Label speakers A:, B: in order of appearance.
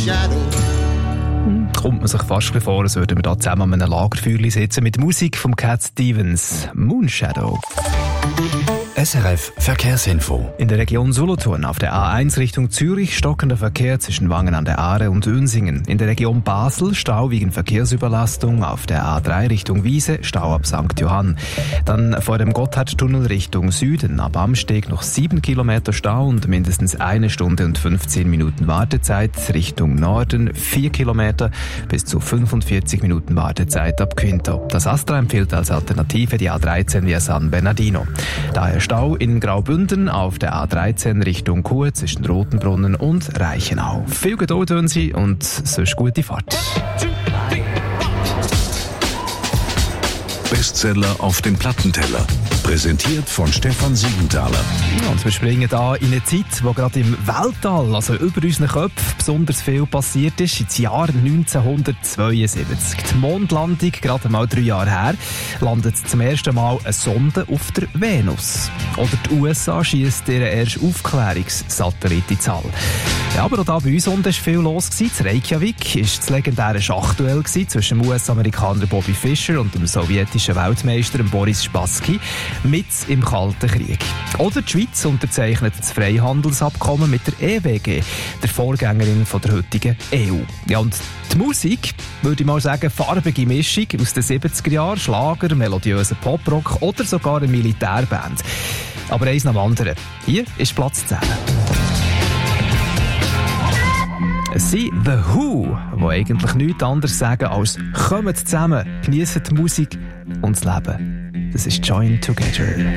A: shadow.
B: Kommt man sich fast ein bisschen vor, als würden wir da zusammen an einem Lagerfeuer sitzen mit Musik von Cat Stevens, Moonshadow.
C: SRF Verkehrsinfo.
B: In der Region Solothurn auf der A1 Richtung Zürich stockender Verkehr zwischen Wangen an der Aare und Unsingen. In der Region Basel Stau wegen Verkehrsüberlastung auf der A3 Richtung Wiese, Stau ab St. Johann. Dann vor dem Gotthardtunnel Richtung Süden ab Amsteg noch 7 Kilometer Stau und mindestens 1 Stunde und 15 Minuten Wartezeit. Richtung Norden 4 Kilometer bis zu 45 Minuten Wartezeit ab Quinto. Das Astra empfiehlt als Alternative die A13 via San Bernardino. Daher Stau in Graubünden auf der A13 Richtung Chur zwischen Rotenbrunnen und Reichenau. Viel Geduld wünschen Sie und sonst gute Fahrt.
C: Bestseller auf dem Plattenteller. Präsentiert von Stefan Siegenthaler.
B: Ja, und wir springen da in eine Zeit, wo gerade im Weltall, also über unseren Köpfen, besonders viel passiert ist. Ins Jahr 1972. Die Mondlandung, gerade mal 3 Jahre her, landet zum ersten Mal eine Sonde auf der Venus. Oder die USA schießt ihren ersten Aufklärungssatellit ins All. Ja, aber auch da bei uns unten war viel los. In Reykjavik war das legendäre Schachduell zwischen dem US-Amerikaner Bobby Fischer und dem sowjetischen Weltmeister Boris Spassky mit im Kalten Krieg. Oder die Schweiz unterzeichnet das Freihandelsabkommen mit der EWG, der Vorgängerin von der heutigen EU. Ja, und die Musik, würde ich mal sagen, farbige Mischung aus den 70er Jahren, Schlager, melodiöser Poprock oder sogar eine Militärband. Aber eins nach dem anderen. Hier ist Platz 10. Es sind The Who, die eigentlich nichts anderes sagen als «Kommt zusammen, genießt die Musik und das Leben». Das ist «Join Together».